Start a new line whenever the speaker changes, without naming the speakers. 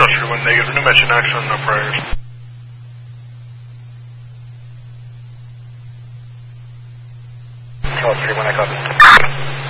Charles 31 negative, no mention accident, no priors.
Charles 31, I copy.